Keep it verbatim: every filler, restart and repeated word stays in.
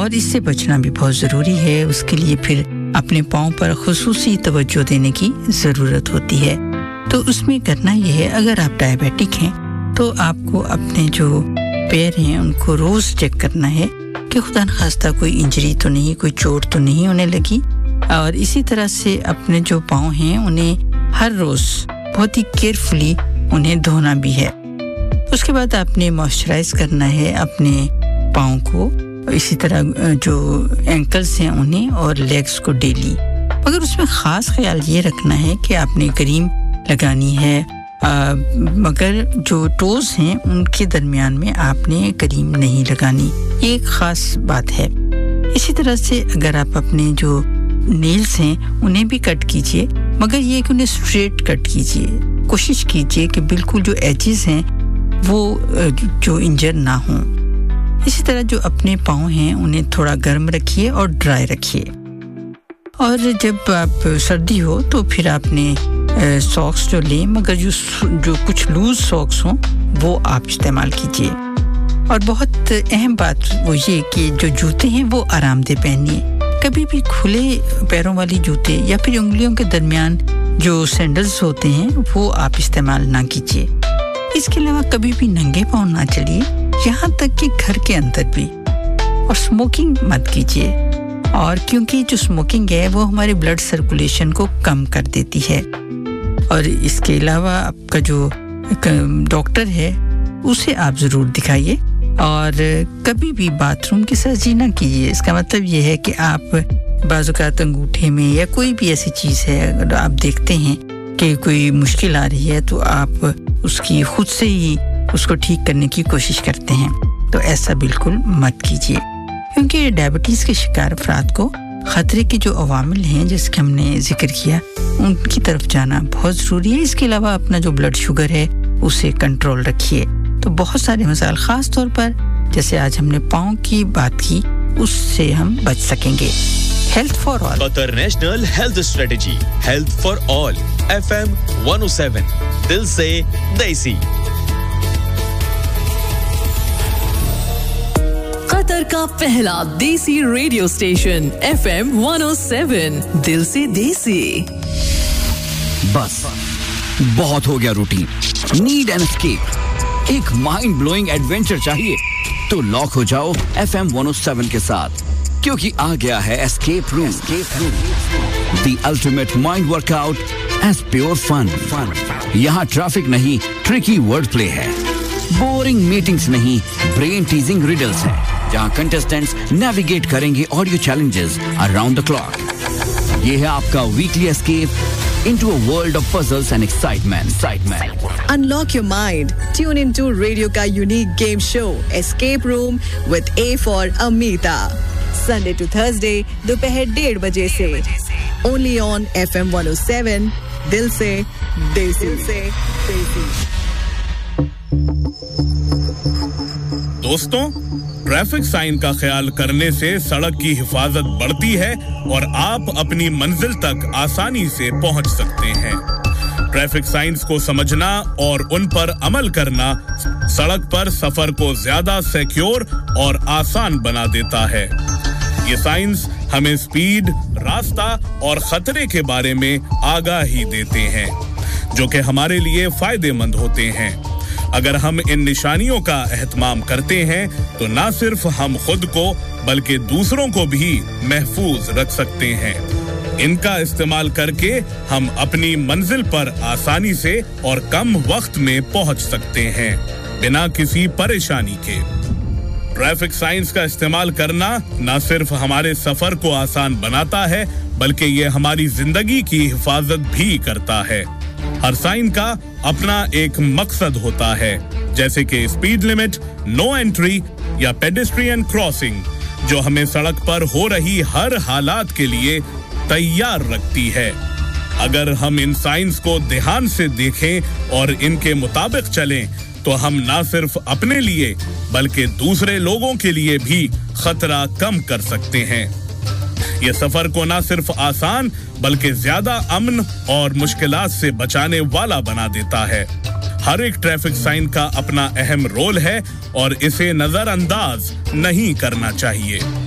और इससे बचना भी बहुत ज़रूरी है। उसके लिए फिर अपने पाँव पर खुसूसी तवज्जो देने की ज़रूरत होती है। तो उसमें करना ये है, अगर आप डायबिटिक हैं तो आपको अपने जो पैर हैं उनको रोज़ चेक करना है कि खुदा न खास्ता कोई इंजरी तो नहीं, कोई चोट तो नहीं होने लगी। और इसी तरह से अपने जो पाँव हैं उन्हें हर रोज़ बहुत ही केयरफुली उन्हें धोना भी है। उसके बाद आपने मॉइस्चराइज करना है अपने पाँव को, इसी तरह जो एंकल्स हैं उन्हें और लेग्स को डेली। मगर उसमें ख़ास ख्याल ये रखना है कि आपने क्रीम लगानी है, आ, मगर जो टोज़ हैं उनके दरमियान में आपने क्रीम नहीं लगानी, ये एक ख़ास बात है। इसी तरह से अगर आप अपने जो नेल्स हैं उन्हें भी कट कीजिए, मगर ये कि उन्हें स्ट्रेट कट कीजिए। कोशिश कीजिए कि बिल्कुल जो एजेस हैं वो जो इंजर ना हों। इसी तरह जो अपने पाँव हैं उन्हें थोड़ा गर्म रखिए और ड्राई रखिए। और जब आप सर्दी हो तो फिर आपने सॉक्स जो लें, मगर जो जो कुछ लूज सॉक्स हों वो आप इस्तेमाल कीजिए। और बहुत अहम बात वो ये कि जो जूते हैं वो आरामदेह पहनिए। कभी भी खुले पैरों वाली जूते या फिर उंगलियों के दरमियान जो सैंडल्स होते हैं वो आप इस्तेमाल ना कीजिए। इसके अलावा कभी भी नंगे पाँव ना चलिए, यहाँ तक कि घर के अंदर भी। और स्मोकिंग मत कीजिए, और क्योंकि जो स्मोकिंग है वो हमारे ब्लड सर्कुलेशन को कम कर देती है। और इसके अलावा आपका जो डॉक्टर है उसे आप ज़रूर दिखाइए। और कभी भी बाथरूम की सर्जरी ना कीजिए। इसका मतलब ये है कि आप बाज़-औक़ात अंगूठे में या कोई भी ऐसी चीज़ है, अगर आप देखते हैं कि कोई मुश्किल आ रही है तो आप उसकी खुद से ही उसको ठीक करने की कोशिश करते हैं। तो ऐसा बिल्कुल मत कीजिए, क्योंकि डायबिटीज़ के शिकार अफराद को ख़तरे के जो अवामिल हैं जिसके हमने जिक्र किया उनकी तरफ जाना बहुत ज़रूरी है। इसके अलावा अपना जो ब्लड शुगर है उसे कंट्रोल रखिए। तो बहुत सारे मसाइल, ख़ास तौर पर जैसे आज हमने पाँव की बात की, उससे हम बच सकेंगे। Health for all, Qatar national health strategy, health for all, F M one oh seven, दिल से देसी। कतर का पहला देसी radio station F M one oh seven, दिल से देसी। बस बहुत हो गया रूटीन, नीड एन एस्केप, एक माइंड ब्लोइंग एडवेंचर चाहिए तो लॉक हो जाओ F M one oh seven के साथ, क्योंकि आ गया है escape room, the ultimate mind workout as pure fun. यहाँ ट्रैफिक नहीं, ट्रिकी वर्ड प्ले है, बोरिंग मीटिंग्स नहीं, ब्रेन टीजिंग रिडल्स हैं, जहाँ कंटेस्टेंट्स नेविगेट करेंगे audio challenges around the clock. ये है आपका weekly escape into a world of puzzles and excitement. excitement. Unlock your mind. Tune into Radio Ka unique game show, Escape Room with A for Amita. Sunday to Thursday, दोपहर डेढ़ बजे से. Only on F M one oh seven, दिल से देसी। दोस्तों, traffic sign का ख्याल करने से सड़क की हिफाजत बढ़ती है और आप अपनी मंजिल तक आसानी से पहुंच सकते हैं। ट्रैफिक साइंस को समझना और उन पर अमल करना सड़क पर सफर को ज्यादा सिक्योर और आसान बना देता है। ये साइंस हमें स्पीड, रास्ता और खतरे के बारे में आगाही देते हैं, जो कि हमारे लिए फायदेमंद होते हैं। अगर हम इन निशानियों का एहतमाम करते हैं तो ना सिर्फ हम खुद को बल्कि दूसरों को भी महफूज रख सकते हैं। इनका इस्तेमाल करके हम अपनी मंजिल पर आसानी से और कम वक्त में पहुंच सकते हैं, बिना किसी परेशानी के। ट्रैफिक साइंस का इस्तेमाल करना ना सिर्फ हमारे सफर को आसान बनाता है, बल्कि ये हमारी जिंदगी की हिफाजत भी करता है। हर साइन का अपना एक मकसद होता है, जैसे कि स्पीड लिमिट, नो एंट्री या पेडेस्ट्रियन क्रॉसिंग, जो हमें सड़क पर हो रही हर हालात के लिए तैयार रखती है। अगर हम इन साइंस को ध्यान से देखें और इनके मुताबिक चलें, तो हम ना सिर्फ अपने लिए बल्कि दूसरे लोगों के लिए भी खतरा कम कर सकते हैं। ये सफर को ना सिर्फ आसान बल्कि ज्यादा अमन और मुश्किलात से बचाने वाला बना देता है। हर एक ट्रैफिक साइन का अपना अहम रोल है और इसे नजरअंदाज नहीं करना चाहिए।